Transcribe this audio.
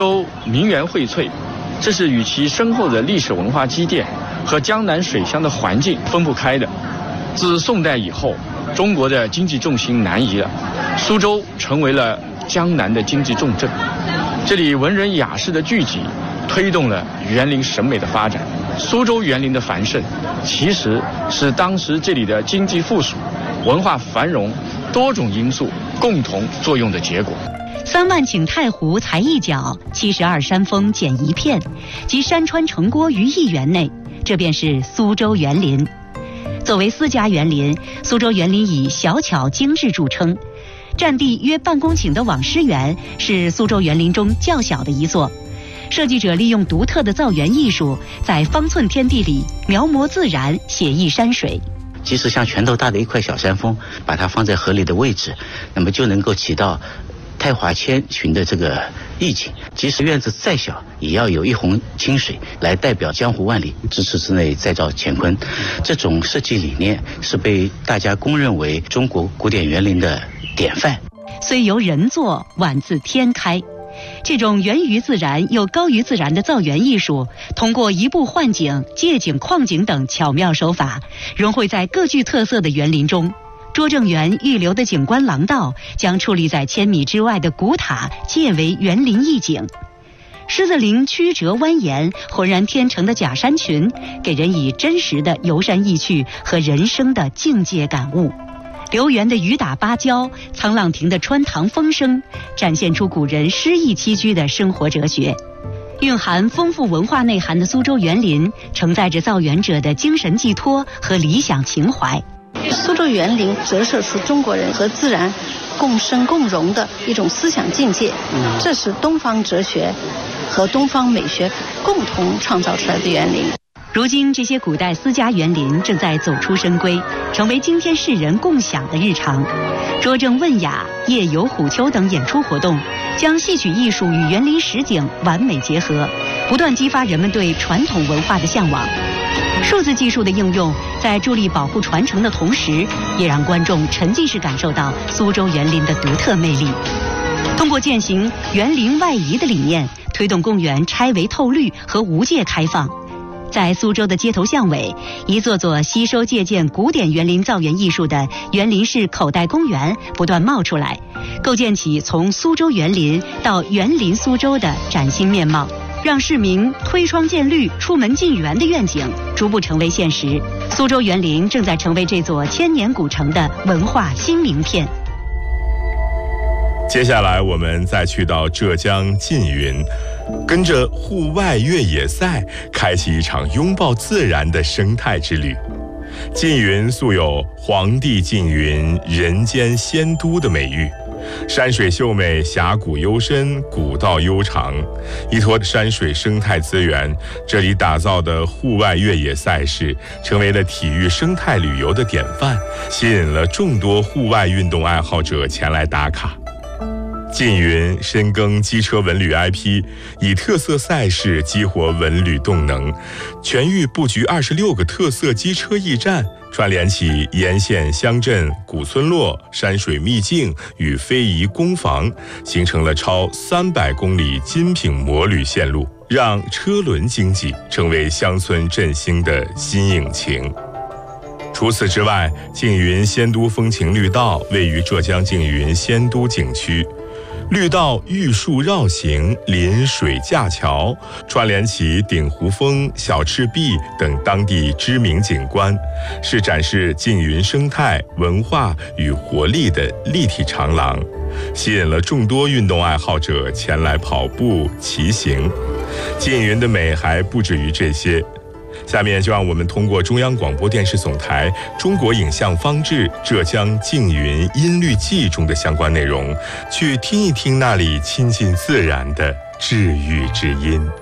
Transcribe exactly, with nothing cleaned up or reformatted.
州名园荟萃，这是与其深厚的历史文化积淀和江南水乡的环境分不开的。自宋代以后，中国的经济重心南移了，苏州成为了江南的经济重镇。这里文人雅士的聚集，推动了园林审美的发展。苏州园林的繁盛，其实是当时这里的经济富庶、文化繁荣多种因素共同作用的结果。 三万顷太湖才一角，七十二山峰减一片，集山川城郭于一园内，这便是苏州园林。作为私家园林，苏州园林以小巧精致著称。占地约半公顷的网师园是苏州园林中较小的一座。设计者利用独特的造园艺术，在方寸天地里描摹自然，写意山水。 即使像拳头大的一块小山峰，把它放在合理的位置，那么就能够起到太华千寻的这个意境。即使院子再小，也要有一泓清水来代表江湖万里，咫尺之内再造乾坤。这种设计理念是被大家公认为中国古典园林的典范。 虽由人作，宛自天开。这种源于自然又高于自然的造园艺术，通过移步换景、借景框景等巧妙手法，融汇在各具特色的园林中。拙政园预留的景观廊道，将矗立在千米之外的古塔借为园林意境。狮子林曲折蜿蜒、浑然天成的假山群，给人以真实的游山意趣和人生的境界感悟。留园的雨打芭蕉，沧浪亭的穿堂风声，展现出古人诗意栖居的生活哲学。蕴含丰富文化内涵的苏州园林，承载着造园者的精神寄托和理想情怀。 苏州园林折射出中国人和自然共生共荣的一种思想境界，这是东方哲学和东方美学共同创造出来的园林。 如今这些古代私家园林正在走出深闺，成为今天世人共享的日常。拙政问雅、夜游虎丘等演出活动，将戏曲艺术与园林实景完美结合，不断激发人们对传统文化的向往。数字技术的应用，在助力保护传承的同时，也让观众沉浸式感受到苏州园林的独特魅力。通过践行园林外移的理念，推动公园拆围透绿和无界开放。在苏州的街头巷尾，一座座吸收借鉴古典园林造园艺术的园林式口袋公园不断冒出来，构建起从苏州园林到园林苏州的崭新面貌，让市民推窗见绿、出门进园的愿景逐步成为现实。苏州园林正在成为这座千年古城的文化新名片。 接下来我们再去到浙江缙云，跟着户外越野赛，开启一场拥抱自然的生态之旅。缙云素有黄帝缙云、人间仙都的美誉，山水秀美，峡谷幽深，古道悠长，依托山水生态资源，这里打造的户外越野赛事成为了体育生态旅游的典范，吸引了众多户外运动爱好者前来打卡。缙云深耕机车文旅 I P， 以特色赛事激活文旅动能，全域布局二十六个特色机车驿站，串联起沿线乡镇、古村落、山水秘境与非遗工坊，形成了超三百公里精品摩旅线路，让车轮经济成为乡村振兴的新引擎。除此之外，缙云仙都风情绿道位于浙江缙云仙都景区。绿道玉树绕行，临水架桥，串联起鼎湖峰、小赤壁等当地知名景观，是展示缙云生态、文化与活力的立体长廊，吸引了众多运动爱好者前来跑步、骑行。缙云的美还不止于这些。下面就让我们通过中央广播电视总台中国影像方志浙江缙云音律记中的相关内容，去听一听那里亲近自然的治愈之音。